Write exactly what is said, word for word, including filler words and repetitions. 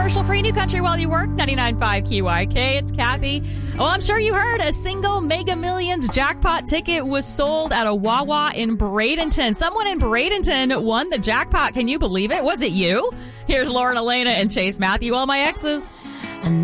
commercial-free New Country while you work, ninety-nine point five Q I K. It's Kathy. Well, I'm sure you heard a single Mega Millions jackpot ticket was sold at a Wawa in Bradenton. Someone in Bradenton won the jackpot. Can you believe it? Was it you? Here's Lauren Elena and Chase Matthew, all my exes.